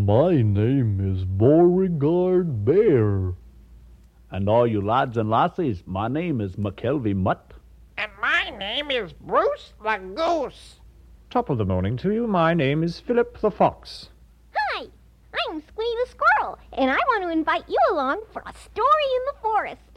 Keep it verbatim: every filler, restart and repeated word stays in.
My name is Beauregard Bear. And all you lads and lassies, my name is McKelvey Mutt. And my name is Bruce the Goose. Top of the morning to you. My name is Philip the Fox. Hi, I'm Squeaky the Squirrel, and I want to invite you along for a story in the forest.